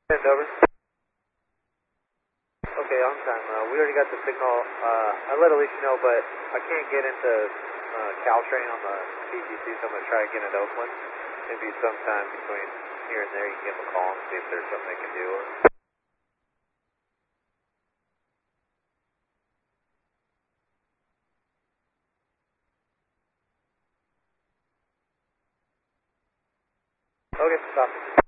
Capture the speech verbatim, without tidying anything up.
Send over. Okay, on time. Uh, we already got the signal. Uh, I let Alicia know, but I can't get into uh, Caltrain on the P T C, so I'm going to try again at Oakland. Maybe sometime between here and there you can give them a call and see if there's something they can do. Okay, stop.